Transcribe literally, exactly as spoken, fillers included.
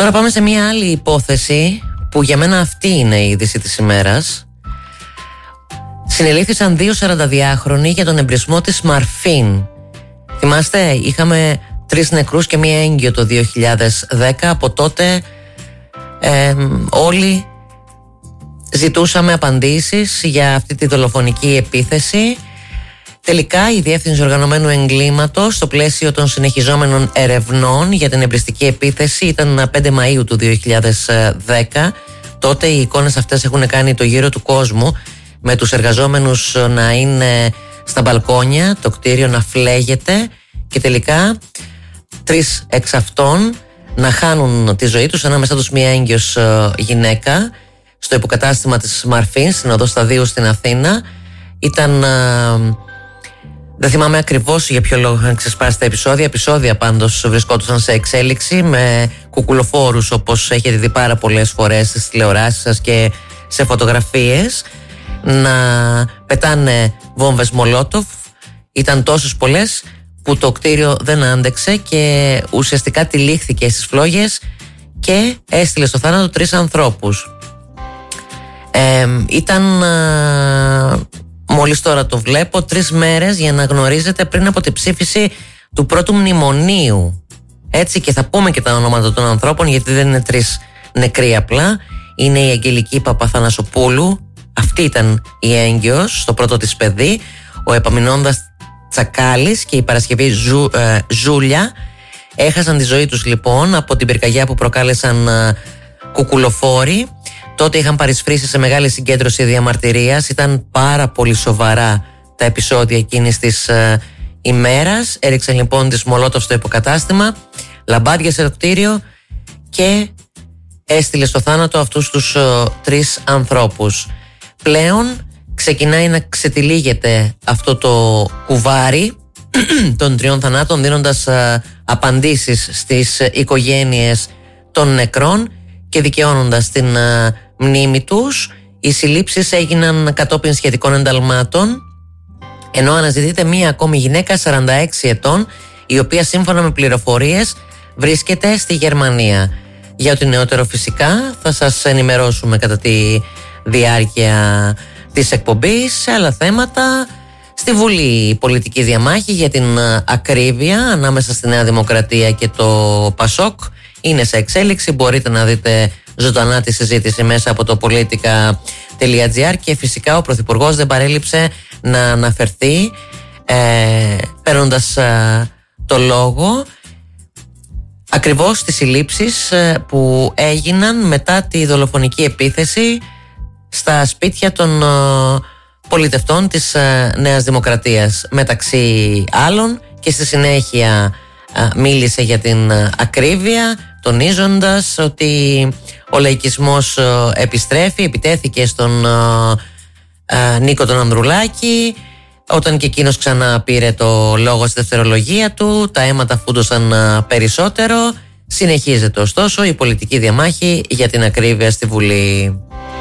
Τώρα πάμε σε μια άλλη υπόθεση που για μένα αυτή είναι η είδηση της ημέρας. Συνελήφθησαν δύο σαρανταδυάχρονοι για τον εμπρισμό της Μαρφίν. Θυμάστε, είχαμε τρεις νεκρούς και μία έγκυο το δύο χιλιάδες δέκα. Από τότε ε, όλοι ζητούσαμε απαντήσεις για αυτή τη δολοφονική επίθεση. Τελικά η Διεύθυνση Οργανωμένου Εγκλήματος, στο πλαίσιο των συνεχιζόμενων ερευνών για την εμπριστική επίθεση, ήταν πέντε Μαΐου του δύο χιλιάδες δέκα. Τότε οι εικόνες αυτές έχουν κάνει το γύρο του κόσμου, με τους εργαζόμενους να είναι στα μπαλκόνια, το κτίριο να φλέγεται και τελικά τρεις εξ αυτών να χάνουν τη ζωή τους, ανάμεσά τους μία έγκυος γυναίκα, στο υποκατάστημα της Μαρφίν, στην οδό Σταδίου στην Αθήνα. Ήταν... Δεν θυμάμαι ακριβώς για ποιο λόγο είχαν ξεσπάσει τα επεισόδια. Επεισόδια πάντως βρισκόντουσαν σε εξέλιξη με κουκουλοφόρους, όπως έχετε δει πάρα πολλές φορές στις τηλεοράσεις σας και σε φωτογραφίες, να πετάνε βόμβες Μολότοφ. Ήταν τόσες πολλές που το κτίριο δεν άντεξε και ουσιαστικά τυλίχθηκε στις φλόγες και έστειλε στο θάνατο τρεις ανθρώπους. Ε, ήταν... Μόλις τώρα το βλέπω, τρεις μέρες για να γνωρίζετε πριν από την ψήφιση του πρώτου μνημονίου. Έτσι, και θα πούμε και τα ονόματα των ανθρώπων, γιατί δεν είναι τρεις νεκροί απλά. Είναι η Αγγελική Παπαθανασοπούλου, αυτή ήταν η έγκυος στο πρώτο της παιδί, ο Επαμεινώντας Τσακάλης και η Παρασκευή Ζου, ε, Ζούλια. Έχασαν τη ζωή τους λοιπόν από την πυρκαγιά που προκάλεσαν ε, κουκουλοφόροι. Τότε είχαν παρισφρήσει σε μεγάλη συγκέντρωση διαμαρτυρίας. Ήταν πάρα πολύ σοβαρά τα επεισόδια εκείνης της ε, ημέρας. Έριξαν λοιπόν τις Μολότοφ στο υποκατάστημα, λαμπάδιασε το κτίριο και έστειλε στο θάνατο αυτούς τους ε, τρεις ανθρώπους. Πλέον ξεκινάει να ξετυλίγεται αυτό το κουβάρι των τριών θανάτων, δίνοντας ε, απαντήσεις στις οικογένειες των νεκρών και δικαιώνοντας την uh, μνήμη τους. Οι συλλήψεις έγιναν κατόπιν σχετικών ενταλμάτων, ενώ αναζητείται μία ακόμη γυναίκα σαράντα έξι ετών, η οποία σύμφωνα με πληροφορίες βρίσκεται στη Γερμανία. Για ό,τι νεότερο φυσικά θα σας ενημερώσουμε κατά τη διάρκεια της εκπομπής. Σε άλλα θέματα, στη Βουλή η πολιτική διαμάχη για την uh, ακρίβεια ανάμεσα στη Νέα Δημοκρατία και το Πασόκ είναι σε εξέλιξη. Μπορείτε να δείτε ζωντανά τη συζήτηση μέσα από το politica τελεία gr και φυσικά ο Πρωθυπουργός δεν παρέλειψε να αναφερθεί ε, παίρνοντας ε, το λόγο ακριβώς στις συλλήψεις ε, που έγιναν μετά τη δολοφονική επίθεση στα σπίτια των ε, πολιτευτών της ε, Νέας Δημοκρατίας, μεταξύ άλλων, και στη συνέχεια ε, μίλησε για την ε, ακρίβεια, τονίζοντας ότι ο λαϊκισμός επιστρέφει. Επιτέθηκε στον ε, Νίκο τον Ανδρουλάκη, όταν και εκείνος ξανά πήρε το λόγο στη δευτερολογία του. Τα αίματα φούντωσαν ε, περισσότερο. Συνεχίζεται ωστόσο η πολιτική διαμάχη για την ακρίβεια στη Βουλή.